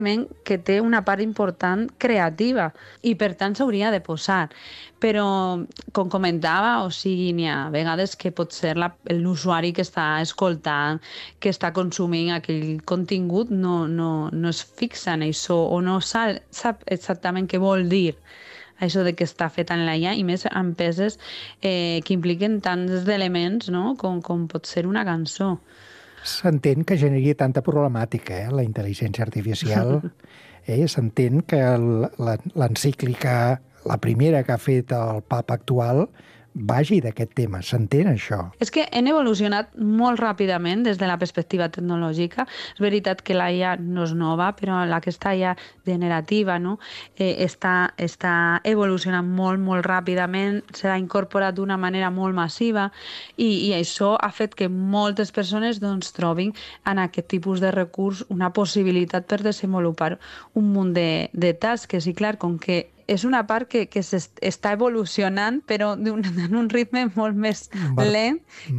que té una part important creativa i per tant s'hauria de posar. Però, com comentava, o sigui, n'hi ha vegades que pot ser l'usuari que està escoltant, que està consumint aquell contingut, no es fixa en això o no sap exactament què vol dir això de que està fet en la IA, i més amb peces que impliquen tants elements, no? com pot ser una cançó. S'entén que generi tanta problemàtica, la intel·ligència artificial. S'entén que l'encíclica, la primera que ha fet el papa actual, vagi d'aquest tema. S'entén això? És que hem evolucionat molt ràpidament des de la perspectiva tecnològica. És veritat que la IA no és nova, però aquesta IA generativa, no? està evolucionant molt, molt ràpidament, s'ha incorporat d'una manera molt massiva i això ha fet que moltes persones trobin en aquest tipus de recurs una possibilitat per desenvolupar un munt de tasques. I clar, com que és una part que està evolucionant, però en un ritme molt més lent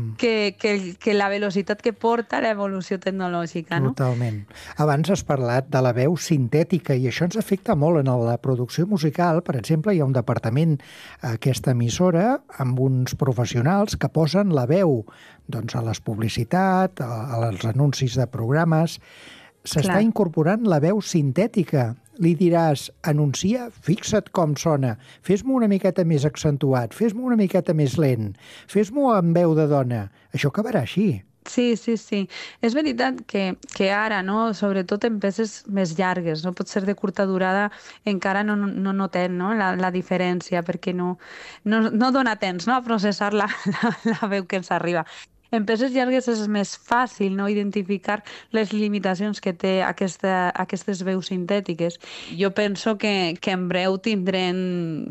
que la velocitat que porta l'evolució tecnològica. No? Totalment. Abans has parlat de la veu sintètica i això ens afecta molt en la producció musical. Per exemple, hi ha un departament a aquesta emissora amb uns professionals que posen la veu a les publicitats, als anuncis de programes. S'està incorporant la veu sintètica. Li diràs, anuncia, fixa't com sona, fes-m'ho una miqueta més accentuat, fes-m'ho una miqueta més lent, fes-m'ho amb veu de dona. Això acabarà així. Sí. És veritat que ara, no? Sobretot en peces més llargues, no? Pot ser de curta durada, encara no notem, no? la diferència, perquè no dona temps, no? A processar la veu que ens arriba. En peces llargues és més fàcil, no? Identificar les limitacions que té aquestes veus sintètiques. Jo penso que en breu tindrem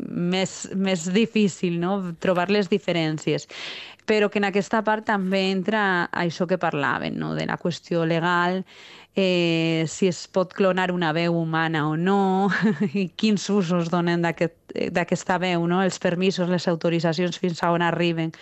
més difícil, no? Trobar les diferències. Però que en aquesta part també entra això que parlaven, no? De la qüestió legal, si es pot clonar una veu humana o no, i quins usos donen d'aquesta veu, no? Els permisos, les autoritzacions, fins a on arriben.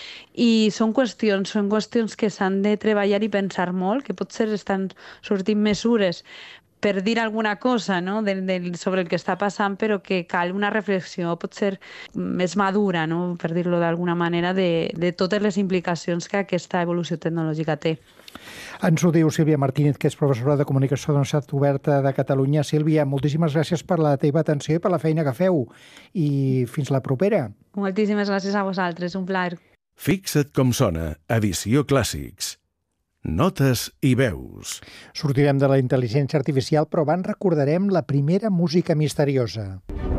I són qüestions que s'han de treballar i pensar molt, que potser estan sortint mesures per dir alguna cosa, no? sobre el que està passant, però que cal una reflexió potser més madura, no? Per dir-ho d'alguna manera, de totes les implicacions que aquesta evolució tecnològica té. Ens ho diu Sílvia Martínez, que és professora de Comunicació de la Universitat Oberta de Catalunya. Sílvia, moltíssimes gràcies per la teva atenció i per la feina que feu. I fins la propera. Moltíssimes gràcies a vosaltres, un plaer. Fixa't com sona, edició Clàssics. Notes i veus. Sortirem de la intel·ligència artificial, però abans recordarem la primera música misteriosa.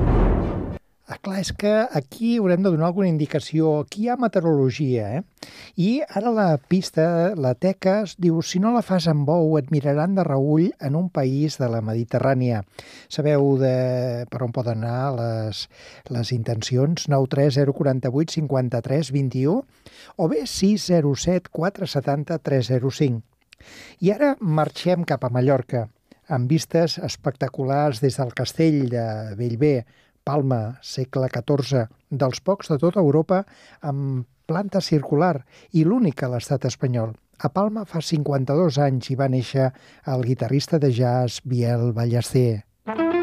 Clar, és que aquí haurem de donar alguna indicació. Aquí hi ha meteorologia, I ara la pista, la teca, diu, si no la fas amb bou, et miraran de reüll en un país de la Mediterrània. Sabeu per on poden anar les intencions? 93048 53 21 o bé 607 470 305. I ara marxem cap a Mallorca, amb vistes espectaculars des del castell de Bellver, Palma, segle XIV, dels pocs de tota Europa amb planta circular i l'únic a l'estat espanyol. A Palma fa 52 anys hi va néixer el guitarrista de jazz Biel Ballester.